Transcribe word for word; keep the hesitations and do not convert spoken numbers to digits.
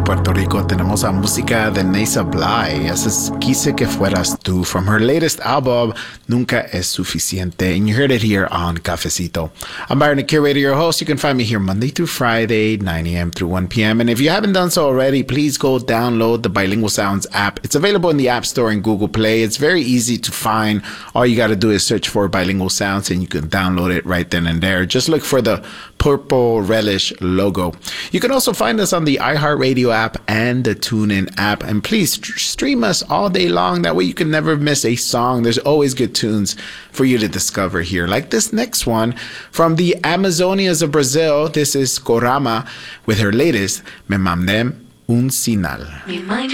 Puerto Rico tenemos a música de Neysa Bly. Esa es Quise que fueras tú from her latest album, Nunca es Suficiente. And you heard it here on Cafecito. I'm Byron Akira, your host. You can find me here Monday through Friday, nine a.m. through one p.m. And if you haven't done so already, please go download the Bilingual Sounds app. It's available in the App Store and Google Play. It's very easy to find. All you got to do is search for Bilingual Sounds and you can download it right then and there. Just look for the purple relish logo. You can also find us on the iHeartRadio app and the TuneIn app. And please st- stream us all day long. That way you can never miss a song. There's always good tunes for you to discover here. Like this next one from the Amazonias of Brazil. This is Corama with her latest, Me Mandé un Sinal.